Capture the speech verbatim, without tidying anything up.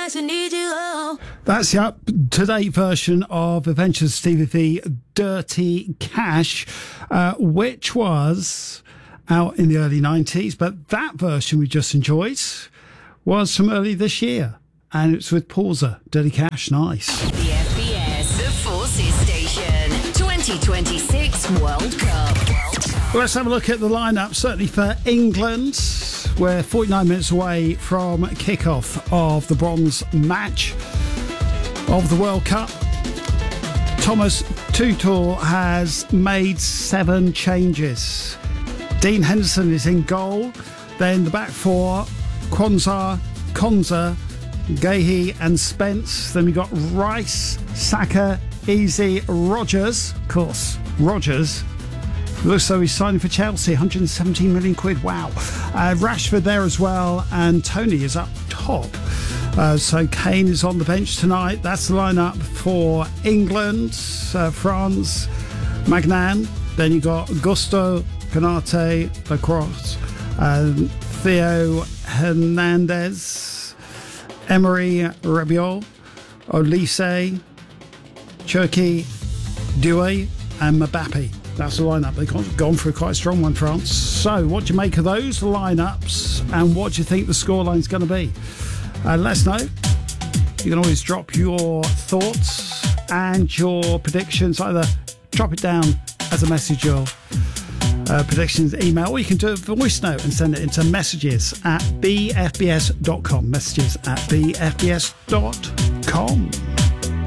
nights I need you. Oh. That's the up-to-date version of Adventures Stevie V Dirty Cash, uh, which was out in the early nineties, but that version we just enjoyed was from early this year, and it's with Pauser. Dirty Cash, nice. The F B S, the Forces Station, twenty twenty-six World Cup. Well, let's have a look at the lineup, certainly for England. We're forty-nine minutes away from kick-off of the bronze match of the World Cup. Thomas Tuchel has made seven changes. Dean Henderson is in goal. Then the back four, Kwanzaa, Konza, Gahey and Spence. Then we got Rice, Saka, Easy, Rodgers. Of course, Rodgers. Looks though he's signing for Chelsea, one hundred seventeen million quid. Wow. Uh, Rashford there as well, and Tony is up top. Uh, so Kane is on the bench tonight. That's the lineup for England, uh, France, Magnan. Then you got Gusto, Canate, Lacrosse, um, Theo Hernandez, Emery, Rabiot, Olise, Cherki, Doué, and Mbappe. That's the lineup. They've gone for a quite strong one, France. So, what do you make of those lineups, and what do you think the scoreline's going to be? Uh, let us know. You can always drop your thoughts and your predictions. Either drop it down as a message or uh, predictions email, or you can do a voice note and send it into messages at b f b s dot com. Messages at b f b s dot com.